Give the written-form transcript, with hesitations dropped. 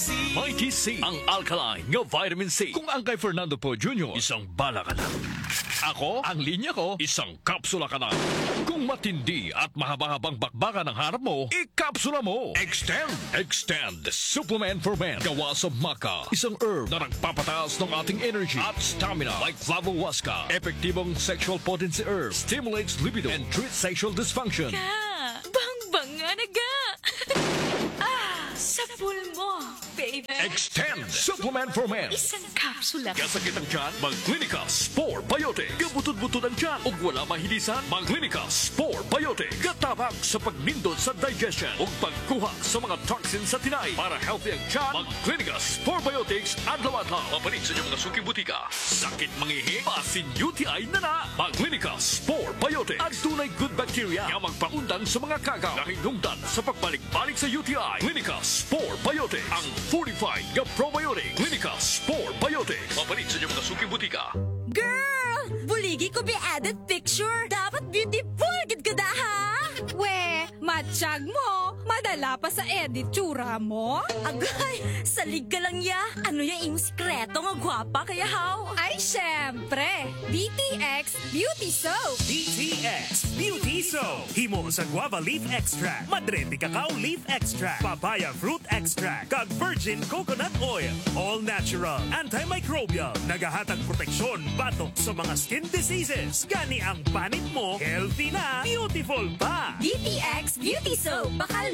Mighty C, ang alkaline nga vitamin C. Kung ang kay Fernando po Jr., isang bala ka na. Ako, ang linya ko, isang kapsula ka na. Kung matindi at mahaba-habang bakbakan ang harap mo, ikapsula mo. Extend Supplement for Men. Gawa sa maca, isang herb na nagpapataas ng ating energy at stamina like Flavohuasca. Epektibong sexual potency herb, stimulates libido and treats sexual dysfunction. Bang-banga na ga! Sa pulmo, baby. Extend Supplement for Men. Isang kapsula. Kasakit ang tiyan, mag-Clinica Spore Biotic. Kabutod-butod ang tiyan o wala mahilisan, mag-Clinica Spore Biotic. Katabang sa pagnindot sa digestion o pagkuha sa mga toxins sa tinay. Para healthy ang tiyan, mag-Clinica Spore Biotics adlaw-adlaw. Mapalit sa inyong mga suking butika. Sakit mangihi, pasin UTI na. Mag-Clinica Spore Biotic. At tunay good bacteria na magpaundang sa mga kagaw na hinungdan sa pagbalik-balik sa UTI. Clinica Spore Biotic. Ang fortified nga probiotic. Clinica Spore Biotic. Mapalit sa inyong mga suking butika. Girl! Buligi ko be added picture. Dapat beautiful gid ka da, ha? We, matsyag mo. Madala pa sa edit tsura mo. Agay, salig ka lang ya. Ano yung sikreto nga gwapa kaya how? Ay, syempre. DTX Beauty Soap. DTX Beauty Soap. Himo sa guava leaf extract, madrete cacao leaf extract, papaya fruit extract, kag virgin coconut oil. All natural, antimicrobial, nagahatag proteksyon batok sa mga skin diseases. Gani ang panit mo, healthy na, beautiful pa. DTX Beauty Soap. Bakal